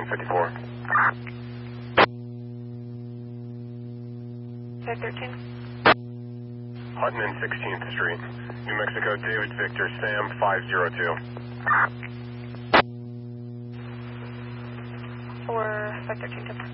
1354. 513. Hutton and 16th Street. New Mexico, David Victor, Sam 502. For 513.